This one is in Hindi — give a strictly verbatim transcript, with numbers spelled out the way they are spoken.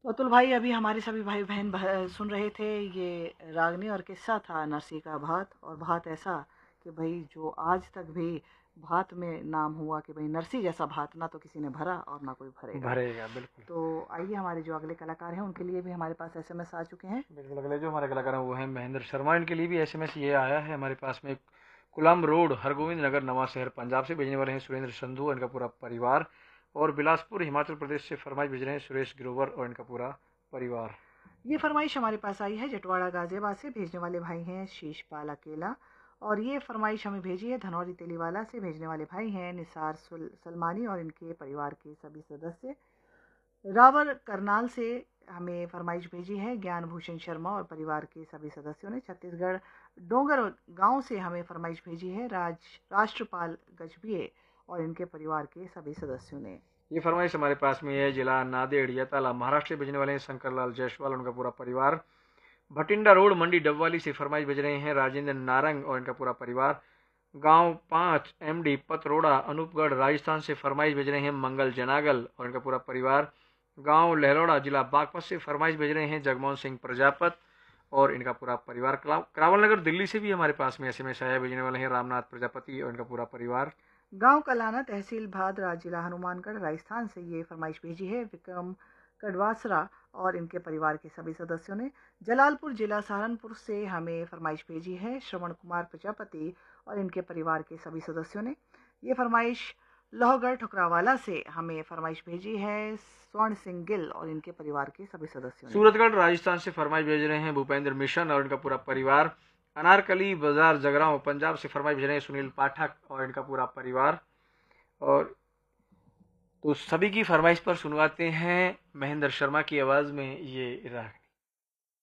तो अतुल भाई, अभी हमारे सभी भाई बहन बह- सुन रहे थे ये रागनी और किस्सा था नरसी का भात। और भात ऐसा कि भाई जो आज तक भी भात में नाम हुआ कि भाई नरसी जैसा भात ना तो किसी ने भरा और ना कोई भरेगा। भरेगा बिल्कुल। तो आइए, हमारे जो अगले कलाकार हैं उनके लिए भी हमारे पास एसएमएस आ चुके हैं। बिल्कुल, अगले जो हमारे कलाकार हैं वो हैं महेंद्र शर्मा। इनके लिए भी एसएमएस ये आया है हमारे पास में। कुलाम रोड, हरगोविंद नगर, नवा शहर, पंजाब से भेजने वाले हैं सुरेंद्र संधू और इनका पूरा परिवार। और बिलासपुर हिमाचल प्रदेश से फरमाइश भेज रहे हैं सुरेश ग्रोवर और इनका पूरा परिवार। ये फरमाइश हमारे पास आई है जटवाड़ा गाजियाबाद से। भेजने वाले भाई हैं शीशपाल अकेला। और ये फरमाइश हमें भेजी है धनौरी तेलीवाला से। भेजने वाले भाई हैं निसार सुल- सलमानी और इनके परिवार के सभी सदस्य। रावर करनाल से हमें फरमाइश भेजी है ज्ञान भूषण शर्मा और परिवार के सभी सदस्यों ने। छत्तीसगढ़ डोंगर गांव से हमें फरमाइश भेजी है राज राष्ट्रपाल गजबिये और इनके परिवार के सभी सदस्यों ने। ये फरमाइश हमारे पास में है जिला नांदेड़ यताला महाराष्ट्र से भेजने वाले हैं शंकरलाल जायसवाल और उनका पूरा परिवार। भटिंडा रोड मंडी डबवाली से फरमाइश भेज रहे हैं राजेंद्र नारंग और इनका पूरा परिवार। गांव पाँच एमडी पतरोड़ा अनूपगढ़ राजस्थान से फरमाइश भेज रहे हैं मंगल जनागल और इनका पूरा परिवार। गांव लहरोड़ा जिला बागपत से फरमाइश भेज रहे हैं जगमोहन सिंह प्रजापत और इनका पूरा परिवार। करावल नगर दिल्ली से भी हमारे पास में एसएमएस आया। भेजने वाले हैं रामनाथ प्रजापति और इनका पूरा परिवार। गांव कलाना तहसील भादरा जिला हनुमानगढ़ राजस्थान से ये फरमाइश भेजी है विक्रम कड़वासरा और इनके परिवार के सभी सदस्यों ने। जलालपुर जिला सहारनपुर से हमें फरमाइश भेजी है श्रवण कुमार प्रजापति और इनके परिवार के सभी सदस्यों ने। ये फरमाइश लोहगढ़ ठुकरावाला से हमें फरमाइश भेजी है स्वर्ण सिंह गिल और इनके परिवार के सभी सदस्यों ने। सूरतगढ़ राजस्थान से फरमाइश भेज रहे हैं भूपेंद्र मिशन और इनका पूरा परिवार। अनारकली बाजार जगरांव पंजाब से फरमाइश भेज रहे हैं सुनील पाठक और इनका पूरा परिवार। और तो सभी की फरमाइश पर सुनवाते हैं महेंद्र शर्मा की आवाज़ में ये राग।